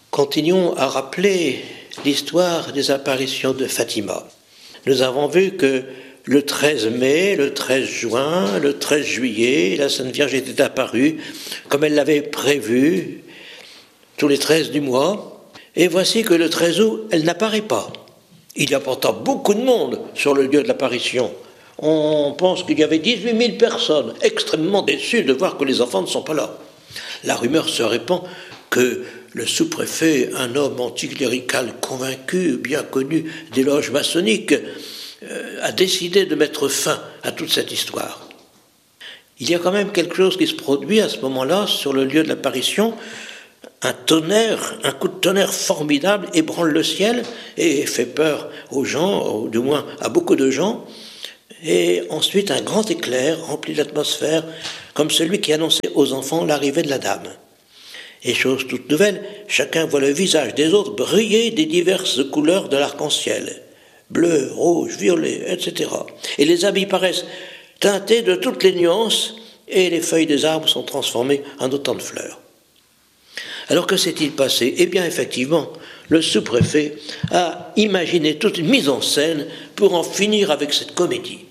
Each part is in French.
Continuons à rappeler l'histoire des apparitions de Fatima. Nous avons vu que le 13 mai, le 13 juin, le 13 juillet, la Sainte Vierge était apparue comme elle l'avait prévu tous les 13 du mois. Et voici que le 13 août, elle n'apparaît pas. Il y a pourtant beaucoup de monde sur le lieu de l'apparition. On pense qu'il y avait 18 000 personnes, extrêmement déçues de voir que les enfants ne sont pas là. La rumeur se répand que le sous-préfet, un homme anticlérical convaincu, bien connu des loges maçonniques, a décidé de mettre fin à toute cette histoire. Il y a quand même quelque chose qui se produit à ce moment-là sur le lieu de l'apparition. Un tonnerre, un coup de tonnerre formidable ébranle le ciel et fait peur aux gens, ou du moins à beaucoup de gens. Et ensuite un grand éclair remplit l'atmosphère comme celui qui annonçait aux enfants l'arrivée de la dame. Et chose toute nouvelle, chacun voit le visage des autres briller des diverses couleurs de l'arc-en-ciel. Bleu, rouge, violet, etc. Et les habits paraissent teintés de toutes les nuances et les feuilles des arbres sont transformées en autant de fleurs. Alors que s'est-il passé ? Eh bien, effectivement, le sous-préfet a imaginé toute une mise en scène pour en finir avec cette comédie.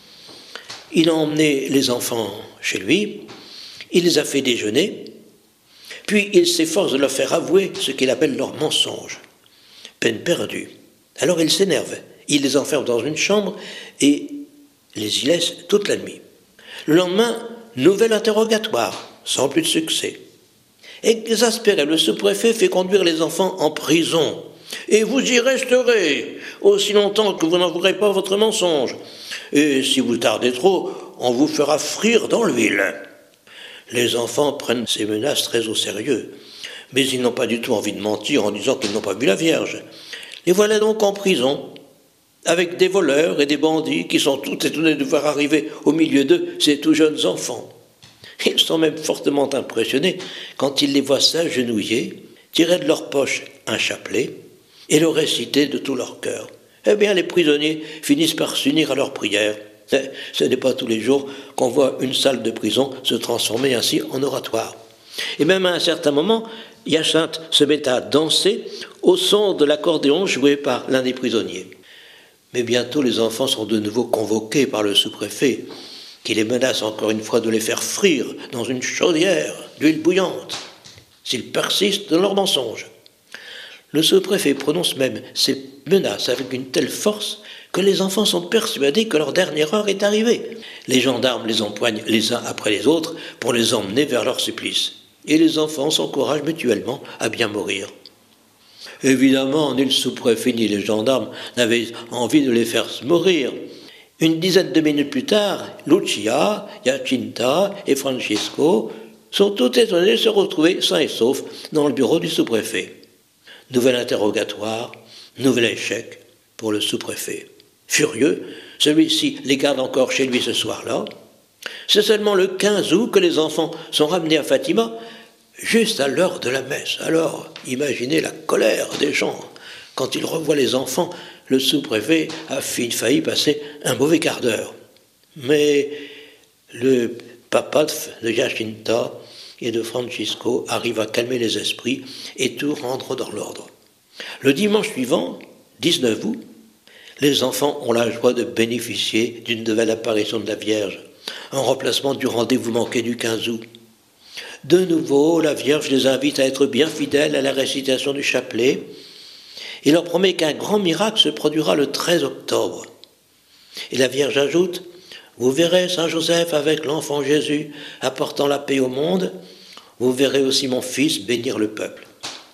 Il a emmené les enfants chez lui, il les a fait déjeuner, puis il s'efforce de leur faire avouer ce qu'il appelle leur mensonge. Peine perdue. Alors il s'énerve, il les enferme dans une chambre et les y laisse toute la nuit. Le lendemain, nouvel interrogatoire, sans plus de succès. Exaspéré, le sous-préfet fait conduire les enfants en prison. Et vous y resterez aussi longtemps que vous n'avouerez pas votre mensonge. Et si vous tardez trop, on vous fera frire dans l'huile. Les enfants prennent ces menaces très au sérieux. Mais ils n'ont pas du tout envie de mentir en disant qu'ils n'ont pas vu la Vierge. Les voilà donc en prison, avec des voleurs et des bandits qui sont tout étonnés de voir arriver au milieu d'eux ces tout jeunes enfants. Ils sont même fortement impressionnés quand ils les voient s'agenouiller, tirer de leur poche un chapelet et le réciter de tout leur cœur. Eh bien, les prisonniers finissent par s'unir à leur prière. Ce n'est pas tous les jours qu'on voit une salle de prison se transformer ainsi en oratoire. Et même à un certain moment, Hyacinthe se met à danser au son de l'accordéon joué par l'un des prisonniers. Mais bientôt, les enfants sont de nouveau convoqués par le sous-préfet, qui les menace encore une fois de les faire frire dans une chaudière d'huile bouillante, s'ils persistent dans leurs mensonges. Le sous-préfet prononce même ces menaces avec une telle force que les enfants sont persuadés que leur dernière heure est arrivée. Les gendarmes les empoignent les uns après les autres pour les emmener vers leur supplice. Et les enfants s'encouragent mutuellement à bien mourir. Évidemment, ni le sous-préfet ni les gendarmes n'avaient envie de les faire mourir. Une dizaine de minutes plus tard, Lucia, Jacinta et Francisco sont tout étonnés de se retrouver sains et saufs dans le bureau du sous-préfet. Nouvel interrogatoire, nouvel échec pour le sous-préfet. Furieux, celui-ci les garde encore chez lui ce soir-là. C'est seulement le 15 août que les enfants sont ramenés à Fatima, juste à l'heure de la messe. Alors, imaginez la colère des gens. Quand ils revoient les enfants, le sous-préfet a failli passer un mauvais quart d'heure. Mais le papa de Jacinta et de Francisco arrive à calmer les esprits et tout rendre dans l'ordre. Le dimanche suivant, 19 août, les enfants ont la joie de bénéficier d'une nouvelle apparition de la Vierge, en remplacement du rendez-vous manqué du 15 août. De nouveau, la Vierge les invite à être bien fidèles à la récitation du chapelet et leur promet qu'un grand miracle se produira le 13 octobre. Et la Vierge ajoute « Vous verrez Saint Joseph avec l'enfant Jésus apportant la paix au monde, vous verrez aussi mon fils bénir le peuple. »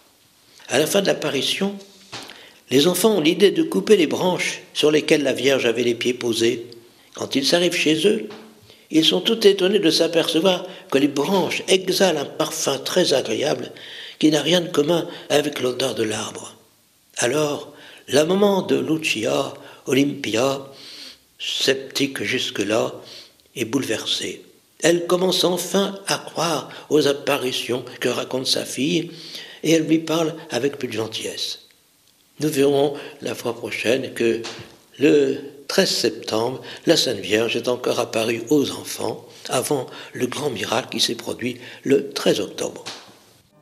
À la fin de l'apparition, les enfants ont l'idée de couper les branches sur lesquelles la Vierge avait les pieds posés. Quand ils arrivent chez eux, ils sont tout étonnés de s'apercevoir que les branches exhalent un parfum très agréable qui n'a rien de commun avec l'odeur de l'arbre. Alors, la maman de Lucia, Olympia, sceptique jusque-là, est bouleversée. Elle commence enfin à croire aux apparitions que raconte sa fille et elle lui parle avec plus de gentillesse. Nous verrons la fois prochaine que le 13 septembre, la Sainte Vierge est encore apparue aux enfants avant le grand miracle qui s'est produit le 13 octobre.